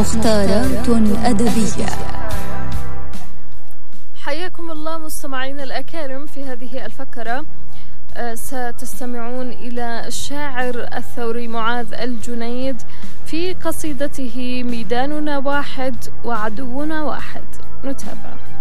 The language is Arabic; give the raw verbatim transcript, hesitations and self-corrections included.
مختارات أدبية. حياكم الله مستمعين الأكارم. في هذه الفقرة ستستمعون إلى الشاعر الثوري معاذ الجنيد في قصيدته ميداننا واحد وعدونا واحد. نتابع.